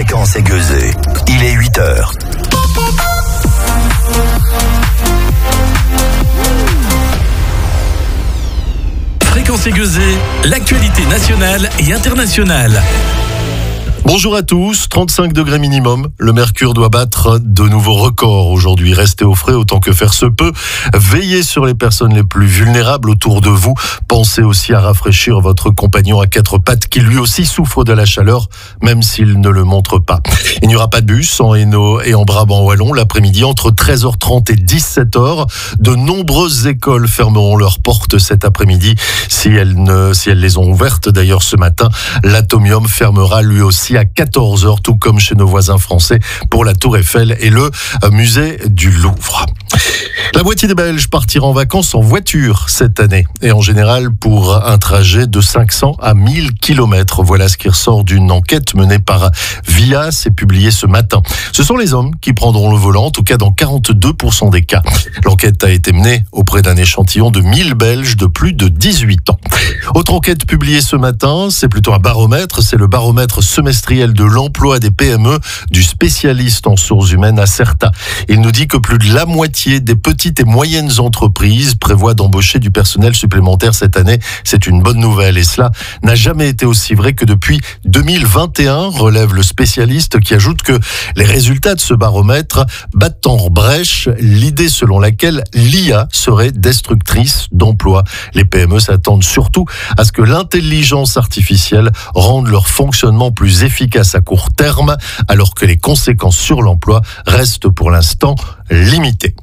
Fréquence Aiguezée. Il est 8h. Fréquence Aiguezée, l'actualité nationale et internationale. Bonjour à tous, 35 degrés minimum. Le mercure doit battre de nouveaux records aujourd'hui. Restez au frais autant que faire se peut. Veillez sur les personnes les plus vulnérables autour de vous. Pensez aussi à rafraîchir votre compagnon à quatre pattes qui lui aussi souffre de la chaleur, même s'il ne le montre pas. Il n'y aura pas de bus en Hainaut et en Brabant wallon l'après-midi entre 13h30 et 17h. De nombreuses écoles fermeront leurs portes cet après-midi si elles les ont ouvertes. D'ailleurs, ce matin, l'Atomium fermera lui aussi à 14h, tout comme chez nos voisins français pour la Tour Eiffel et le musée du Louvre. La moitié des Belges partiront en vacances en voiture cette année et en général pour un trajet de 500 à 1000 km. Voilà ce qui ressort d'une enquête menée par Vias et publiée ce matin. Ce sont les hommes qui prendront le volant, en tout cas dans 42% des cas. L'enquête a été menée auprès d'un échantillon de 1000 Belges de plus de 18 ans. Autre enquête publiée ce matin, c'est plutôt un baromètre, c'est le baromètre semestriel de l'emploi des PME du spécialiste en ressources humaines Acerta. Il nous dit que plus de la moitié des petites et moyennes entreprises prévoient d'embaucher du personnel supplémentaire cette année. C'est une bonne nouvelle et cela n'a jamais été aussi vrai que depuis 2021, relève le spécialiste qui ajoute que les résultats de ce baromètre battent en brèche l'idée selon laquelle l'IA serait destructrice d'emplois. Les PME s'attendent surtout à ce que l'intelligence artificielle rende leur fonctionnement plus efficace à court terme, alors que les conséquences sur l'emploi restent pour l'instant limitées.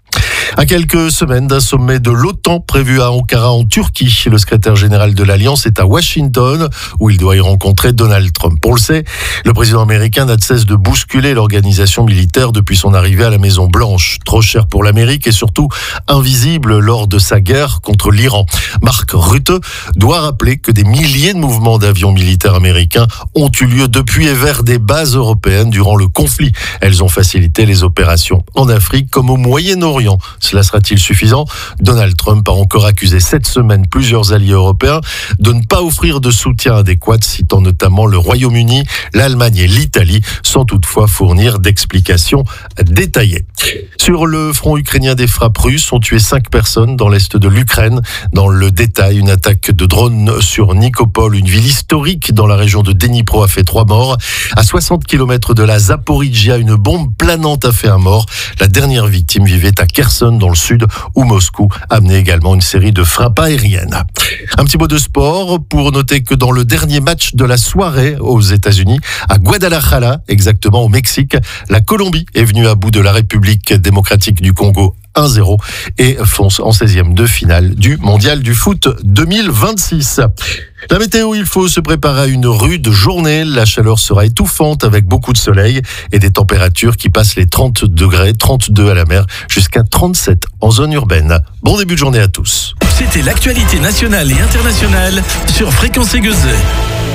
À quelques semaines d'un sommet de l'OTAN prévu à Ankara en Turquie, le secrétaire général de l'Alliance est à Washington où il doit y rencontrer Donald Trump. On le sait, le président américain n'a de cesse de bousculer l'organisation militaire depuis son arrivée à la Maison Blanche. Trop cher pour l'Amérique et surtout invisible lors de sa guerre contre l'Iran. Mark Rutte doit rappeler que des milliers de mouvements d'avions militaires américains ont eu lieu depuis et vers des bases européennes durant le conflit. Elles ont facilité les opérations en Afrique comme au Moyen-Orient. Cela sera-t-il suffisant ? Donald Trump a encore accusé cette semaine plusieurs alliés européens de ne pas offrir de soutien adéquat, citant notamment le Royaume-Uni, l'Allemagne et l'Italie, sans toutefois fournir d'explications détaillées. Sur le front ukrainien, des frappes russes ont tué 5 personnes dans l'est de l'Ukraine. Dans le détail, une attaque de drone sur Nikopol, une ville historique dans la région de Dnipro, a fait 3 morts. À 60 km de la Zaporijia, une bombe planante a fait un mort. La dernière victime vivait à Kherson dans le sud où Moscou a mené également une série de frappes aériennes. Un petit mot de sport pour noter que dans le dernier match de la soirée aux États-Unis, à Guadalajara, exactement au Mexique, la Colombie est venue à bout de la République démocratique du Congo 1-0 et fonce en 16e de finale du Mondial du foot 2026. La météo, il faut se préparer à une rude journée. La chaleur sera étouffante avec beaucoup de soleil et des températures qui passent les 30 degrés, 32 à la mer, jusqu'à 37 en zone urbaine. Bon début de journée à tous. C'était l'actualité nationale et internationale sur Fréquence Aiguezée.